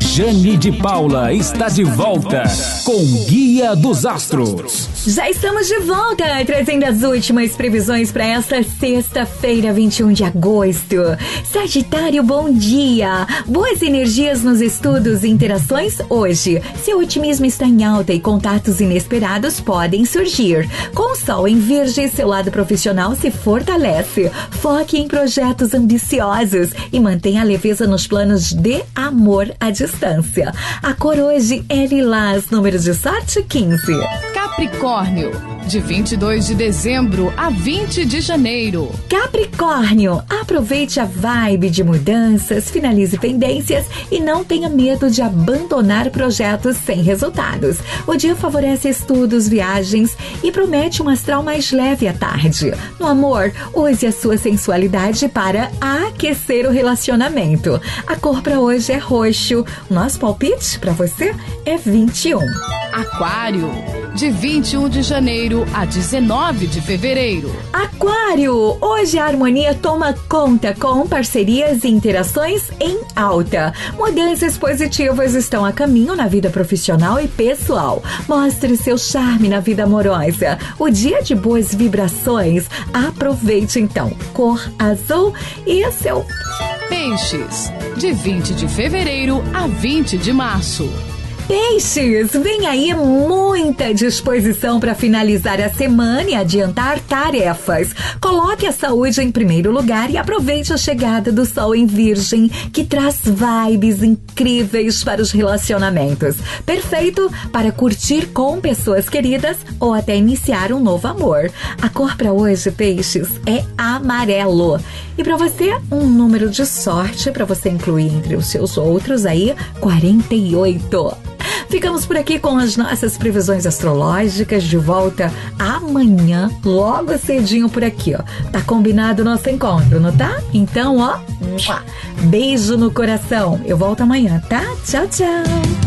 Jane de Paula está de volta com Guia dos Astros. Já estamos de volta, trazendo as últimas previsões para esta sexta-feira, 21 de agosto. Sagitário, bom dia. Boas energias nos estudos e interações hoje. Seu otimismo está em alta e contatos inesperados podem surgir. Com o Sol em Virgem, seu lado profissional se fortalece. Foque em projetos ambiciosos e mantenha a leveza nos planos de amor à distância. A cor hoje é lilás, número de sorte 15. Capricórnio, de 22 de dezembro a 20 de janeiro. Capricórnio, aproveite a vibe de mudanças, finalize pendências e não tenha medo de abandonar projetos sem resultados. O dia favorece estudos, viagens e promete um astral mais leve à tarde. No amor, use a sua sensualidade para aquecer o relacionamento. A cor para hoje é roxo. Nosso palpite para você é 21. Aquário, de 21 de janeiro a 19 de fevereiro. Aquário, hoje a harmonia toma conta com parcerias e interações em alta. Mudanças positivas estão a caminho na vida profissional e pessoal. Mostre seu charme na vida amorosa. O dia de boas vibrações. Aproveite então. Cor azul e seu... Peixes, de 20 de fevereiro a 20 de março. Peixes, vem aí muita disposição para finalizar a semana e adiantar tarefas. Coloque a saúde em primeiro lugar e aproveite a chegada do Sol em Virgem, que traz vibes incríveis para os relacionamentos. Perfeito para curtir com pessoas queridas ou até iniciar um novo amor. A cor para hoje, Peixes, é amarelo. E para você, um número de sorte para você incluir entre os seus outros aí, 48. Ficamos por aqui com as nossas previsões astrológicas, de volta amanhã, logo cedinho por aqui, ó. Tá combinado o nosso encontro, não tá? Então, ó, beijo no coração. Eu volto amanhã, tá? Tchau, tchau.